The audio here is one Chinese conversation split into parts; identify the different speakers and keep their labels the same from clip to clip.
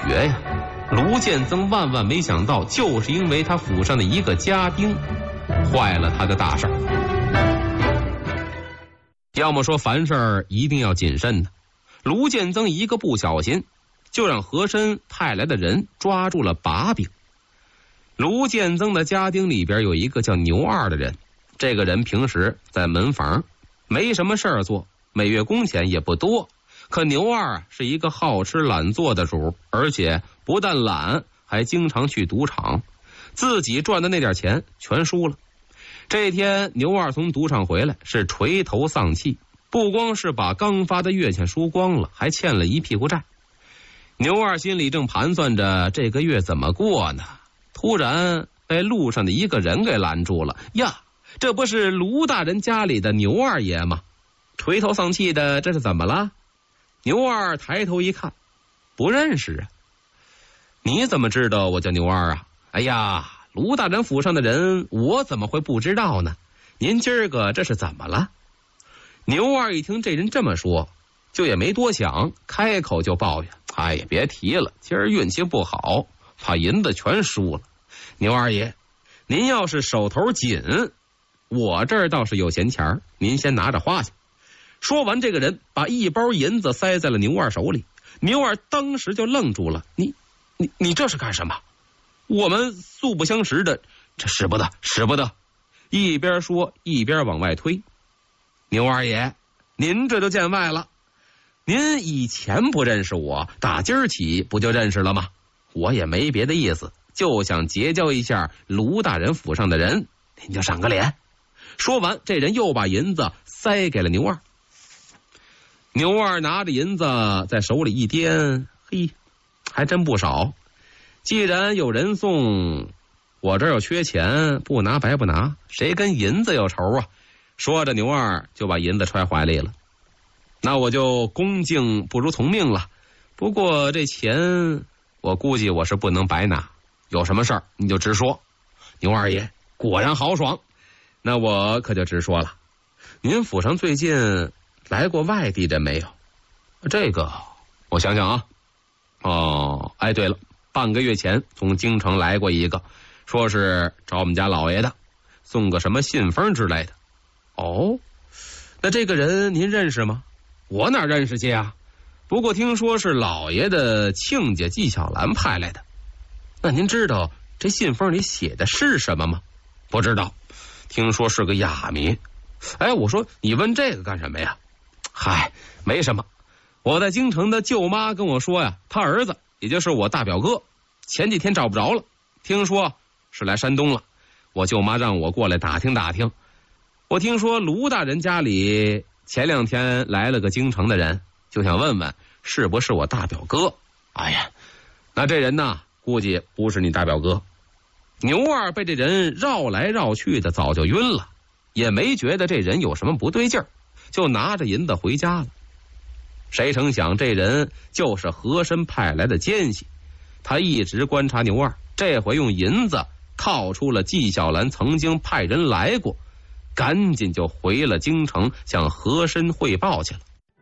Speaker 1: 决呀！卢建增万万没想到，就是因为他府上的一个家丁，坏了他的大事儿。要么说凡事一定要谨慎呢。卢建增一个不小心，就让和珅派来的人抓住了把柄。卢建增的家丁里边有一个叫牛二的人，这个人平时在门房，没什么事儿做，每月工钱也不多。可牛二是一个好吃懒做的主，而且不但懒，还经常去赌场，自己赚的那点钱全输了。这天牛二从赌场回来，是垂头丧气，不光是把刚发的月钱输光了，还欠了一屁股债。牛二心里正盘算着这个月怎么过呢，突然被路上的一个人给拦住了。呀，这不是卢大人家里的牛二爷吗？垂头丧气的，这是怎么了？牛二抬头一看，不认识啊。你怎么知道我叫牛二啊？哎呀，卢大人府上的人，我怎么会不知道呢？您今儿个这是怎么了？牛二一听这人这么说，就也没多想，开口就抱怨：哎呀，别提了，今儿运气不好，把银子全输了。牛二爷，您要是手头紧，我这儿倒是有闲钱，您先拿着花去。说完，这个人把一包银子塞在了牛二手里。牛二当时就愣住了：你这是干什么？我们素不相识的，这使不得，使不得！一边说一边往外推。牛二爷，您这就见外了。您以前不认识我，打今儿起不就认识了吗？我也没别的意思，就想结交一下卢大人府上的人，您就赏个脸。说完，这人又把银子塞给了牛二。牛二拿着银子在手里一掂，嘿，还真不少。既然有人送，我这儿有缺钱，不拿白不拿，谁跟银子有仇啊？说着，牛二就把银子揣怀里了。那我就恭敬不如从命了。不过这钱，我估计我是不能白拿。有什么事儿你就直说。牛二爷果然豪爽，那我可就直说了。您府上最近来过外地人没有？这个我想想啊。哎，对了，半个月前从京城来过一个，说是找我们家老爷的，送个什么信封之类的。哦，那这个人您认识吗？我哪认识去啊？不过听说是老爷的亲家纪晓岚派来的。那您知道这信封里写的是什么吗？不知道，听说是个哑谜。哎，我说你问这个干什么呀？嗨，没什么。我在京城的舅妈跟我说呀，他儿子也就是我大表哥前几天找不着了，听说是来山东了。我舅妈让我过来打听打听。我听说卢大人家里前2天来了个京城的人，就想问问是不是我大表哥。哎呀，那这人呢，估计不是你大表哥。牛二被这人绕来绕去的，早就晕了，也没觉得这人有什么不对劲儿，就拿着银子回家了。谁成想这人就是和珅派来的奸细，他一直观察牛二，这回用银子套出了纪晓岚曾经派人来过，赶紧就回了京城向和珅汇报去了。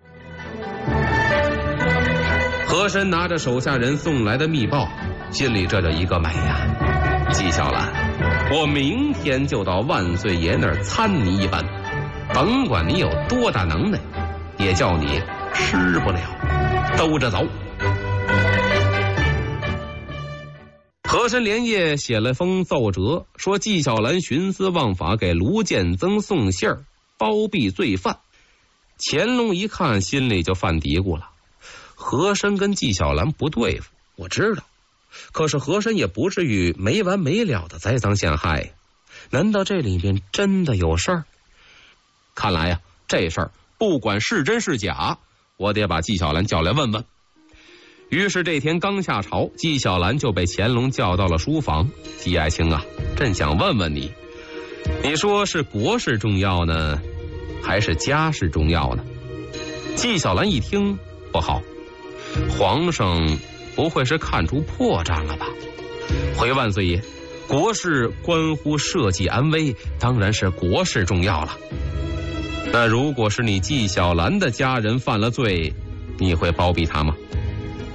Speaker 1: 和珅拿着手下人送来的密报，心里这就一个美呀！纪晓岚，我明天就到万岁爷那儿参你一班，甭管你有多大能耐，也叫你吃不了兜着走。和珅连夜写了封奏折，说纪晓岚徇私枉法，给卢建增送信儿，包庇罪犯。乾隆一看，心里就犯嘀咕了：和珅跟纪晓岚不对付，我知道，可是和珅也不至于没完没了的栽赃陷害呀。难道这里面真的有事儿？看来呀，这事儿不管是真是假，我得把纪晓岚叫来问问。于是这天刚下朝，纪晓岚就被乾隆叫到了书房。纪爱卿啊，朕想问问你，你说是国事重要呢，还是家事重要呢？纪晓岚一听，不好，皇上不会是看出破绽了吧？回万岁爷，国事关乎社稷安危，当然是国事重要了。那如果是你纪晓岚的家人犯了罪，你会包庇他吗？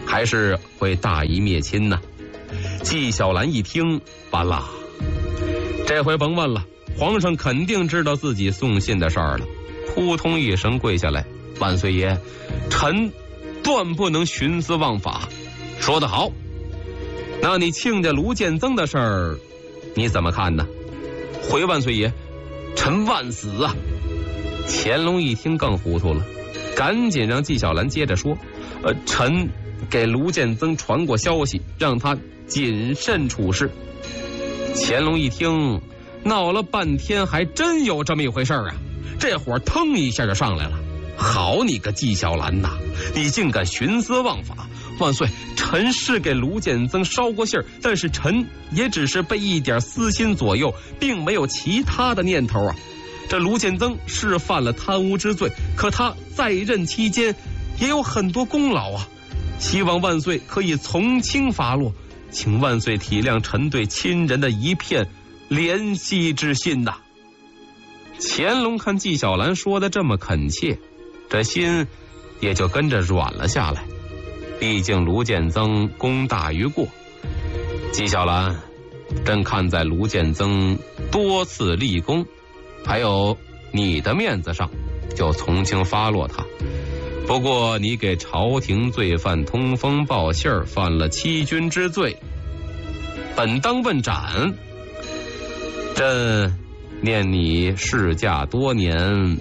Speaker 1: 还是会大义灭亲呢？纪晓岚一听，完了，这回甭问了，皇上肯定知道自己送信的事儿了，扑通一声跪下来，万岁爷，臣断不能徇私枉法。说得好，那你亲家卢建增的事儿，你怎么看呢？回万岁爷，臣万死啊！乾隆一听更糊涂了，赶紧让纪晓岚接着说，臣给卢建增传过消息，让他谨慎处事。乾隆一听，闹了半天还真有这么一回事啊！这火腾一下就上来了。好你个纪晓岚呐，你竟敢徇私枉法！万岁，臣是给卢建增捎过信儿，但是臣也只是被一点私心左右，并没有其他的念头啊。这卢建增是犯了贪污之罪，可他在任期间也有很多功劳啊，希望万岁可以从轻发落，请万岁体谅臣对亲人的一片怜惜之心呐。乾隆看纪晓岚说的这么恳切，这心也就跟着软了下来。毕竟卢建增功大于过，纪晓岚，朕看在卢建增多次立功，还有你的面子上，就从轻发落他。不过你给朝廷罪犯通风报信儿，犯了欺君之罪，本当问斩。朕念你侍驾多年，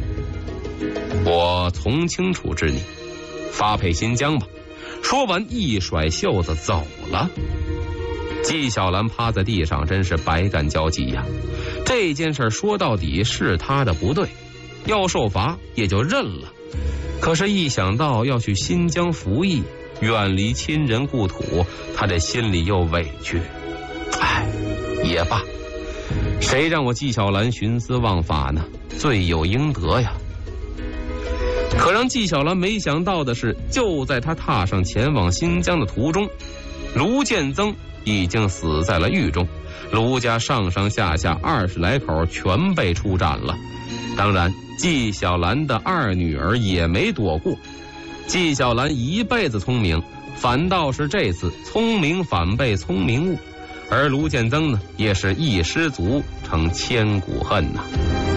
Speaker 1: 我从轻处置你，发配新疆吧。说完一甩袖子走了。纪晓岚趴在地上，真是百感交集呀。这件事说到底是他的不对，要受罚也就认了。可是一想到要去新疆服役，远离亲人故土，他这心里又委屈。哎，也罢，谁让我纪晓岚徇私枉法呢？罪有应得呀。可让纪晓岚没想到的是，就在他踏上前往新疆的途中，卢建增已经死在了狱中，卢家上上下下20来口全被处斩了。当然，纪晓岚的二女儿也没躲过。纪晓岚一辈子聪明，反倒是这次聪明反被聪明误，而卢建增呢，也是一失足成千古恨呐。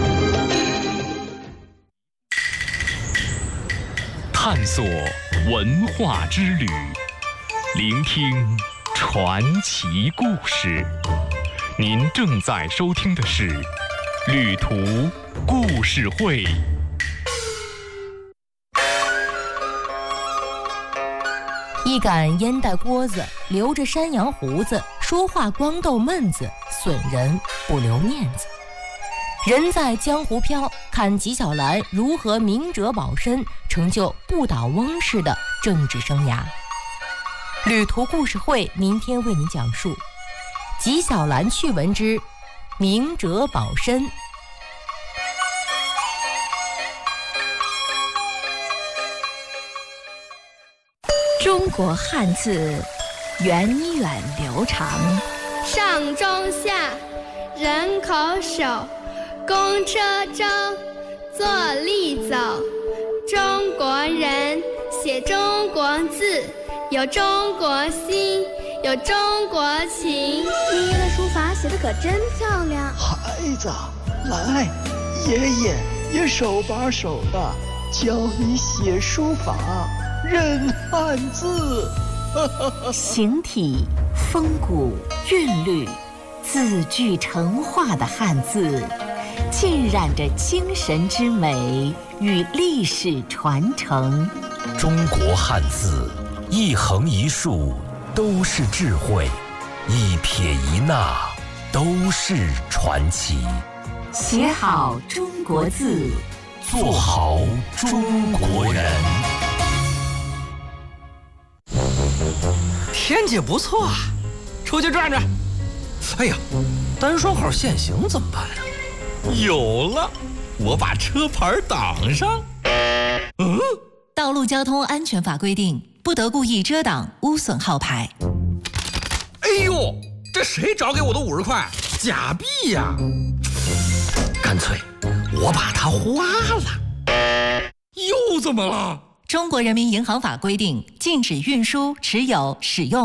Speaker 2: 探索文化之旅，聆听传奇故事。您正在收听的是《旅途故事会》。
Speaker 3: 一杆烟袋锅子，留着山羊胡子，说话光逗闷子，损人不留面子。人在江湖飘，看纪晓岚如何明哲保身，成就不倒翁式的政治生涯。旅途故事会明天为您讲述纪晓岚趣闻之明哲保身。中国汉字源远流长，
Speaker 4: 上中下，人口手，公车舟，坐立走。中国人写中国字，有中国心，有中国情。爷爷的书法写得可真漂亮。
Speaker 5: 孩子，来，爷爷也手把手的教你写书法，认汉字。
Speaker 6: 形体、风骨、韵律，字句成画的汉字，浸染着精神之美与历史传承。
Speaker 7: 中国汉字，一横一竖都是智慧，一撇一捺都是传奇。
Speaker 6: 写好中国字，
Speaker 7: 做好中国人。
Speaker 8: 天气不错啊，出去转转。哎呀，单双号限行怎么办呀？有了，我把车牌挡上。
Speaker 9: 道路交通安全法规定，不得故意遮挡、污损号牌。
Speaker 8: 哎呦，这谁找给我的50块？假币呀！干脆我把它花了。又怎么了？
Speaker 9: 中国人民银行法规定，禁止运输、持有、使用